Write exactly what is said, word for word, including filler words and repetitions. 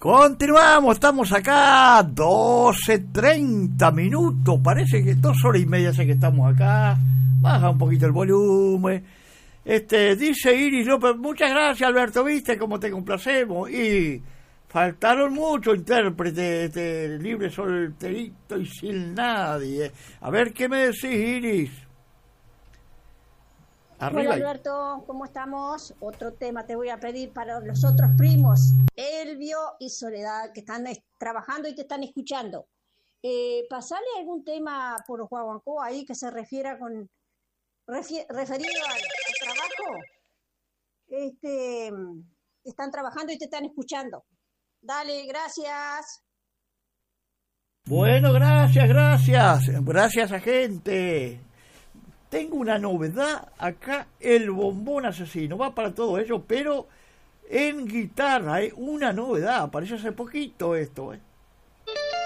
Continuamos, estamos acá, doce treinta minutos, parece que dos horas y media hace que estamos acá, baja un poquito el volumen. Este, dice Iris López, muchas gracias Alberto, viste cómo te complacemos, y faltaron muchos intérpretes de Libre Solterito y Sin Nadie. A ver, ¿qué me decís, Iris? Arriba. Hola Alberto, ¿cómo estamos? Otro tema te voy a pedir para los otros primos, Elvio y Soledad, que están trabajando y te están escuchando. Eh, pasale algún tema por Guaguancó ahí que se refiera con refier, referido al, al trabajo. Este, están trabajando y te están escuchando. Dale, gracias. Bueno, gracias, gracias. Gracias a gente. Tengo una novedad acá, el bombón asesino, va para todo ello, pero en guitarra, ¿eh? Una novedad, apareció hace poquito esto, ¿eh?